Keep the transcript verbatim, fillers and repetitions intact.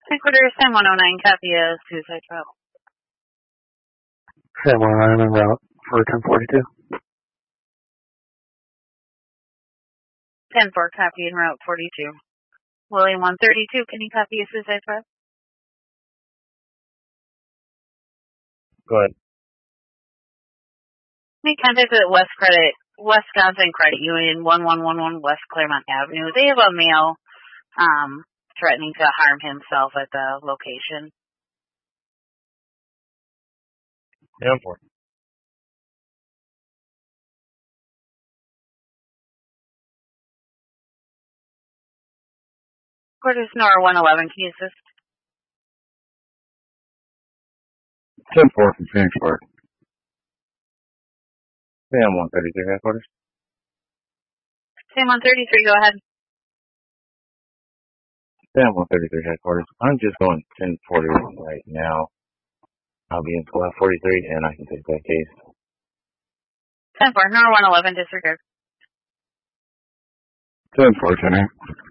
Headquarters ten one oh nine, copy of suicide travel. ten one oh nine en route for ten forty-two. ten four, copy en route forty-two. William one thirty-two, can you copy a suicide travel? Go ahead. Make contact with West Credit, Wisconsin Credit Union, one one one one West Claremont Avenue. They have a male um, threatening to harm himself at the location. ten four. Quarters Nora one eleven, can you assist? ten four from Phoenix Park. Sam one thirty-three headquarters. Sam one thirty-three, go ahead. Sam one thirty-three headquarters. I'm just going ten forty right now. I'll be in squad forty-three and I can take that case. ten four, Nora one eleven, disregard. ten four, ten eight.